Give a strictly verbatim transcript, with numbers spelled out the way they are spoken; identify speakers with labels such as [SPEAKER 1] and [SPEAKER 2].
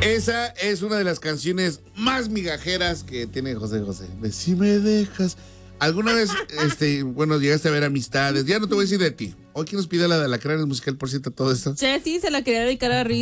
[SPEAKER 1] Esa es una de las canciones más migajeras que tiene José José. De si me dejas. ¿Alguna vez, este, bueno, llegaste a ver Amistades? Ya no te voy a decir de ti. Hoy, ¿quién nos pide la de Alacranes musical, por cierto, todo esto?
[SPEAKER 2] Chessy se la quería dedicar a Riz.